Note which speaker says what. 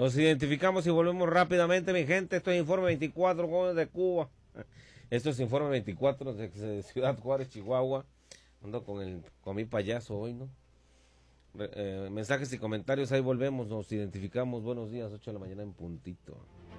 Speaker 1: Nos identificamos y volvemos rápidamente, mi gente. Esto es Informe 24 de Cuba. Esto es Informe 24 de Ciudad Juárez, Chihuahua. Ando con mi payaso hoy, ¿no? Mensajes y comentarios, ahí volvemos, nos identificamos. Buenos días, 8 de la mañana en puntito.